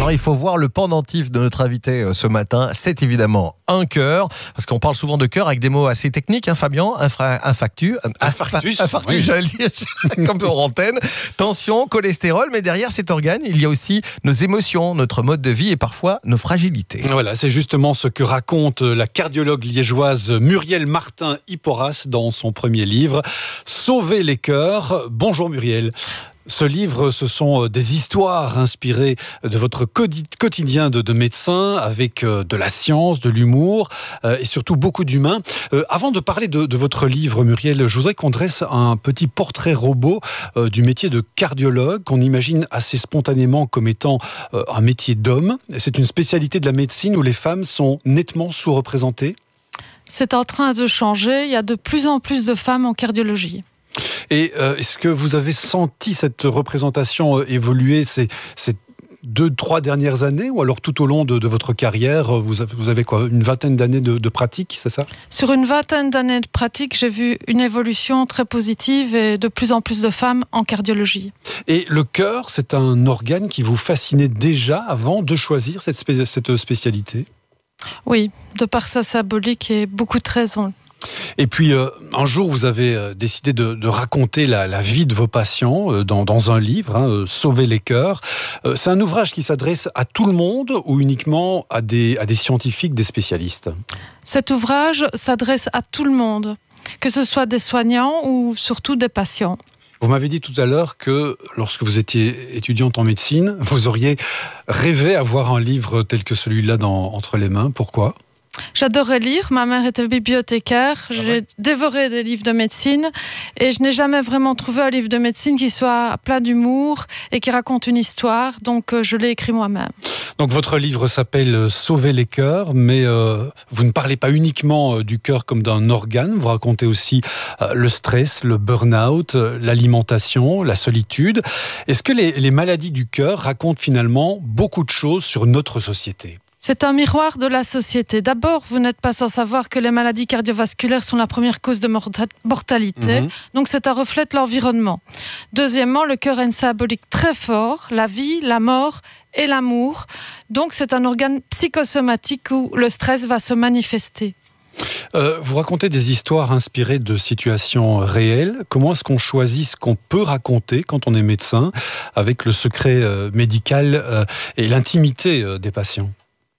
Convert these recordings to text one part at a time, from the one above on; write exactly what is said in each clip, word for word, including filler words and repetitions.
Alors il faut voir le pendentif de notre invité euh, ce matin, c'est évidemment un cœur, parce qu'on parle souvent de cœur avec des mots assez techniques, hein, Fabien, Infra, infarctus, infarctus, infarctus oui. j'allais le dire, comme en antenne, tension, cholestérol, mais derrière cet organe, il y a aussi nos émotions, notre mode de vie et parfois nos fragilités. Voilà, c'est justement ce que raconte la cardiologue liégeoise Muriel Martin-Hipporas dans son premier livre, Sauver les cœurs. Bonjour Muriel. Ce livre, ce sont des histoires inspirées de votre quotidien de, de médecin, avec de la science, de l'humour euh, et surtout beaucoup d'humains. Euh, avant de parler de, de votre livre, Muriel, je voudrais qu'on dresse un petit portrait robot euh, du métier de cardiologue, qu'on imagine assez spontanément comme étant euh, un métier d'homme. C'est une spécialité de la médecine où les femmes sont nettement sous-représentées. C'est en train de changer. Il y a de plus en plus de femmes en cardiologie. Et euh, est-ce que vous avez senti cette représentation euh, évoluer ces, ces deux, trois dernières années, ou alors tout au long de, de votre carrière, vous avez, vous avez quoi, une vingtaine d'années de, de pratique, c'est ça ? Sur une vingtaine d'années de pratique, j'ai vu une évolution très positive et de plus en plus de femmes en cardiologie. Et le cœur, c'est un organe qui vous fascinait déjà avant de choisir cette, spé- cette spécialité ? Oui, de par sa symbolique et beaucoup de raisons. Et puis, euh, un jour, vous avez euh, décidé de, de raconter la, la vie de vos patients euh, dans, dans un livre, hein, euh, Sauver les cœurs. Euh, c'est un ouvrage qui s'adresse à tout le monde ou uniquement à des, à des scientifiques, des spécialistes ? Cet ouvrage s'adresse à tout le monde, que ce soit des soignants ou surtout des patients. Vous m'avez dit tout à l'heure que lorsque vous étiez étudiante en médecine, vous auriez rêvé avoir un livre tel que celui-là dans, entre les mains. Pourquoi ? J'adorais lire, ma mère était bibliothécaire, Ah j'ai ouais. dévoré des livres de médecine et je n'ai jamais vraiment trouvé un livre de médecine qui soit plein d'humour et qui raconte une histoire, donc je l'ai écrit moi-même. Donc votre livre s'appelle Sauver les cœurs, mais euh, vous ne parlez pas uniquement euh, du cœur comme d'un organe, vous racontez aussi euh, le stress, le burn-out, euh, l'alimentation, la solitude. Est-ce que les, les maladies du cœur racontent finalement beaucoup de choses sur notre société ? C'est un miroir de la société. D'abord, vous n'êtes pas sans savoir que les maladies cardiovasculaires sont la première cause de morta- mortalité. Mmh. Donc, c'est un reflet de l'environnement. Deuxièmement, le cœur a une symbolique très forte, la vie, la mort et l'amour. Donc, c'est un organe psychosomatique où le stress va se manifester. Euh, vous racontez des histoires inspirées de situations réelles. Comment est-ce qu'on choisit ce qu'on peut raconter quand on est médecin, avec le secret euh, médical euh, et l'intimité euh, des patients ?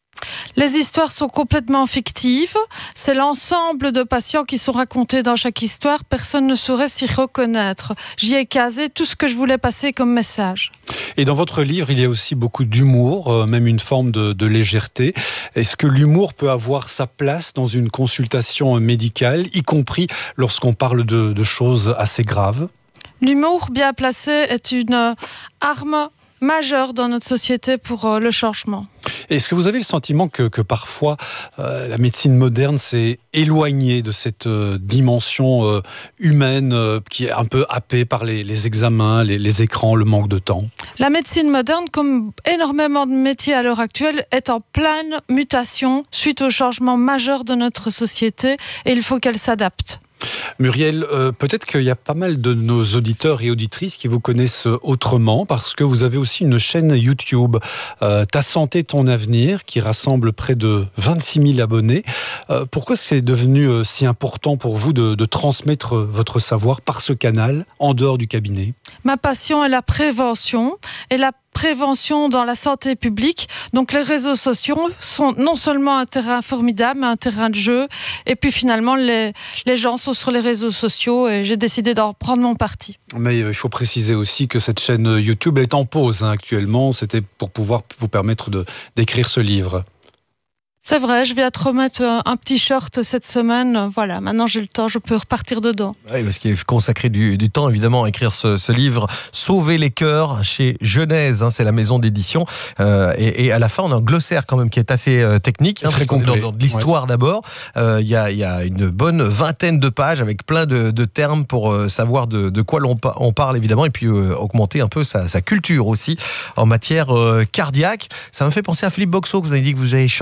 Les histoires sont complètement fictives. C'est l'ensemble de patients qui sont racontés dans chaque histoire. Personne ne saurait s'y reconnaître. J'y ai casé tout ce que je voulais passer comme message. Et dans votre livre, il y a aussi beaucoup d'humour, euh, même une forme de, de légèreté. Est-ce que l'humour peut avoir sa place dans une consultation médicale, y compris lorsqu'on parle de, de choses assez graves ? L'humour bien placé est une arme majeure dans notre société pour euh, le changement. Est-ce que vous avez le sentiment que, que parfois euh, la médecine moderne s'est éloignée de cette euh, dimension euh, humaine euh, qui est un peu happée par les, les examens, les, les écrans, le manque de temps ? La médecine moderne, comme énormément de métiers à l'heure actuelle, est en pleine mutation suite au changement majeur de notre société et il faut qu'elle s'adapte. Muriel, euh, peut-être qu'il y a pas mal de nos auditeurs et auditrices qui vous connaissent autrement parce que vous avez aussi une chaîne YouTube, euh, Ta santé, ton avenir, qui rassemble près de vingt-six mille abonnés. Euh, pourquoi c'est devenu euh, si important pour vous de, de transmettre votre savoir par ce canal, en dehors du cabinet ? Ma passion est la prévention et la prévention dans la santé publique. Donc les réseaux sociaux sont non seulement un terrain formidable, mais un terrain de jeu. Et puis finalement, les, les gens sont sur les réseaux sociaux et j'ai décidé d'en prendre mon parti. Mais il faut préciser aussi que cette chaîne YouTube est en pause hein, actuellement. C'était pour pouvoir vous permettre de, d'écrire ce livre. C'est vrai, je viens te remettre un petit short cette semaine. Voilà, maintenant j'ai le temps, je peux repartir dedans. Oui, parce qu'il faut consacrer du, du temps, évidemment, à écrire ce, ce livre. Sauver les cœurs chez Genèse, hein, c'est la maison d'édition. Euh, et, et à la fin, on a un glossaire quand même qui est assez euh, technique. Hein, très complet. Dans, dans l'histoire ouais. d'abord. Il euh, y, a, y a une bonne vingtaine de pages avec plein de, de termes pour euh, savoir de, de quoi l'on on parle, évidemment, et puis euh, augmenter un peu sa, sa culture aussi en matière euh, cardiaque. Ça me fait penser à Philippe Boxo, que vous avez dit que vous avez changé les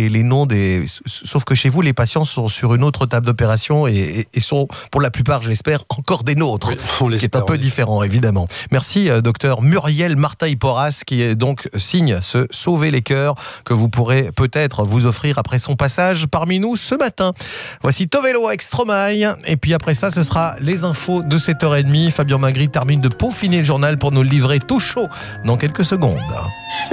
les, les noms des... Sauf que chez vous, les patients sont sur une autre table d'opération et, et, et sont, pour la plupart, je l'espère, encore des nôtres. Oui, ce qui est un peu différent, évidemment. Merci, euh, docteur Muriel Martin-Iporas, qui est donc signe ce Sauver les cœurs que vous pourrez peut-être vous offrir après son passage parmi nous ce matin. Voici Tovelo avec Stromae. Et puis après ça, ce sera les infos de sept heures trente. Fabien Magri termine de peaufiner le journal pour nous le livrer tout chaud dans quelques secondes.